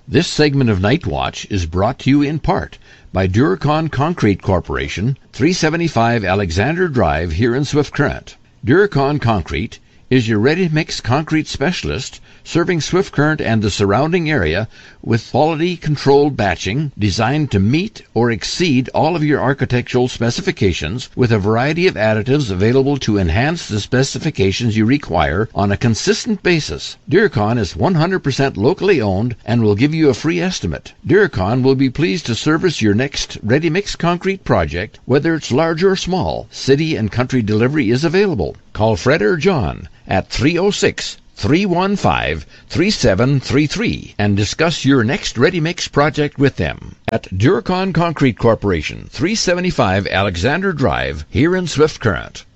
This segment of Night Watch is brought to you in part by Duracon Concrete Corporation, 375 Alexander Drive here in Swift Current. Duracon Concrete is your ready-mix concrete specialist, serving Swift Current and the surrounding area with quality-controlled batching designed to meet or exceed all of your architectural specifications, with a variety of additives available to enhance the specifications you require on a consistent basis. Duracon is 100% locally owned and will give you a free estimate. Duracon will be pleased to service your next ready-mix concrete project, whether it's large or small. City and country delivery is available. Call Fred or John at 306-315-3733 and discuss your next ready-mix project with them at Duracon Concrete Corporation, 375 Alexander Drive here in Swift Current.